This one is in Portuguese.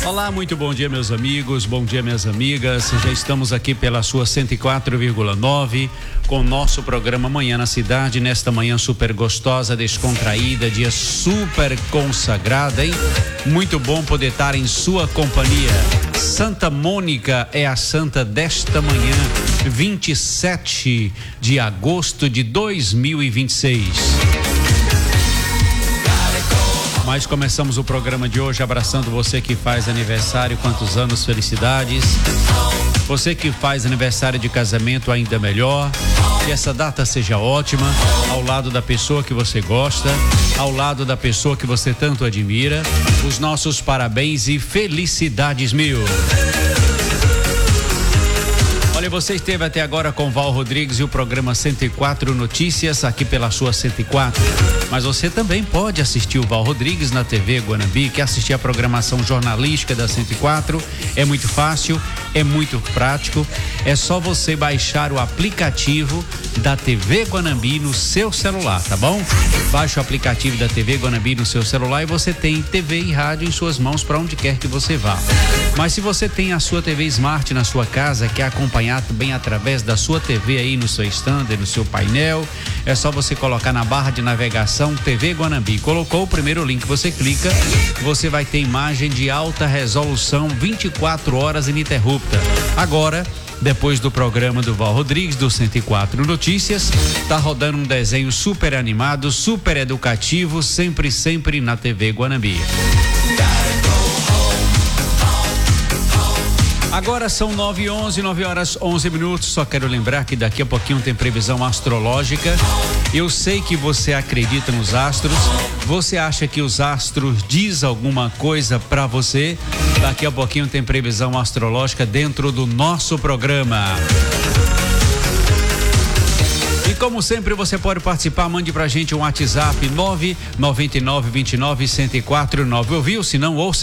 Olá, muito bom dia, meus amigos, bom dia, minhas amigas. Já estamos aqui pela sua 104,9 com o nosso programa Manhã na Cidade, nesta manhã super gostosa, descontraída, dia super consagrada, hein? Muito bom poder estar em sua companhia. Santa Mônica é a santa desta manhã, 27 de agosto de 2026. Mas começamos o programa de hoje abraçando você que faz aniversário, quantos anos, felicidades. Você que faz aniversário de casamento, ainda melhor. Que essa data seja ótima, ao lado da pessoa que você gosta, ao lado da pessoa que você tanto admira. Os nossos parabéns e felicidades mil. Olha, você esteve até agora com Val Rodrigues e o programa 104 Notícias aqui pela sua 104. Mas você também pode assistir o Val Rodrigues na TV Guanambi, quer assistir a programação jornalística da 104. É muito fácil, é muito prático. É só você baixar o aplicativo da TV Guanambi no seu celular, tá bom? Baixe o aplicativo da TV Guanambi no seu celular e você tem TV e rádio em suas mãos para onde quer que você vá. Mas se você tem a sua TV Smart na sua casa, quer acompanhar também através da sua TV aí no seu stand, no seu painel, é só você colocar na barra de navegação TV Guanambi. Colocou o primeiro link, você clica, você vai ter imagem de alta resolução 24 horas ininterrupta. Agora, depois do programa do Val Rodrigues, do 104 Notícias, tá rodando um desenho super animado, super educativo, sempre na TV Guanambi. Agora são 9 horas 11 minutos. Só quero lembrar que daqui a pouquinho tem previsão astrológica. Eu sei que você acredita nos astros. Você acha que os astros diz alguma coisa para você? Daqui a pouquinho tem previsão astrológica dentro do nosso programa. E como sempre, você pode participar, mande pra gente um WhatsApp 999291049. Ouviu? Se não, ouça